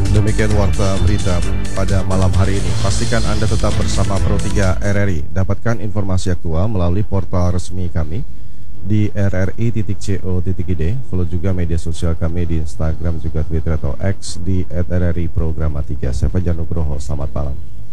Demikian warta berita pada malam hari ini. Pastikan Anda tetap bersama Pro 3 RRI. Dapatkan informasi aktual melalui portal resmi kami di rri.co.id. Follow juga media sosial kami di Instagram juga Twitter atau X di @rri Programa 3. Saya Fajar Nugroho. Selamat malam.